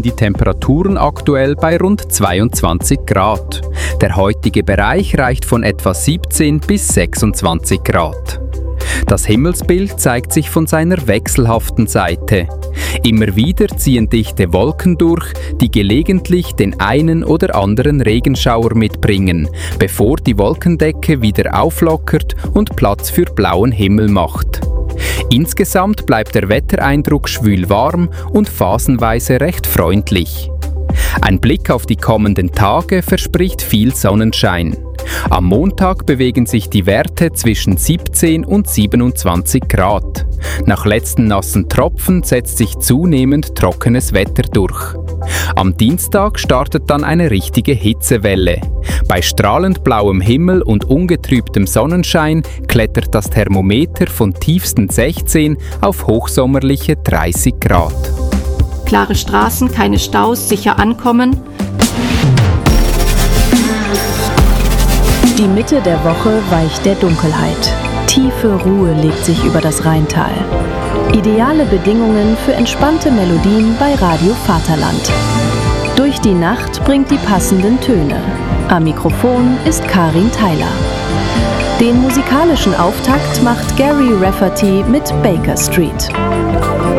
Die Temperaturen aktuell bei rund 22 Grad. Der heutige Bereich reicht von etwa 17 bis 26 Grad. Das Himmelsbild zeigt sich von seiner wechselhaften Seite. Immer wieder ziehen dichte Wolken durch, die gelegentlich den einen oder anderen Regenschauer mitbringen, bevor die Wolkendecke wieder auflockert und Platz für blauen Himmel macht. Insgesamt bleibt der Wettereindruck schwül warm und phasenweise recht freundlich. Ein Blick auf die kommenden Tage verspricht viel Sonnenschein. Am Montag bewegen sich die Werte zwischen 17 und 27 Grad. Nach letzten nassen Tropfen setzt sich zunehmend trockenes Wetter durch. Am Dienstag startet dann eine richtige Hitzewelle. Bei strahlend blauem Himmel und ungetrübtem Sonnenschein klettert das Thermometer von tiefsten 16 auf hochsommerliche 30 Grad. Klare Straßen, keine Staus, sicher ankommen. Die Mitte der Woche weicht der Dunkelheit. Tiefe Ruhe legt sich über das Rheintal. Ideale Bedingungen für entspannte Melodien bei Radio Vaterland. Durch die Nacht bringt die passenden Töne. Am Mikrofon ist Karin Theiler. Den musikalischen Auftakt macht Gary Rafferty mit Baker Street.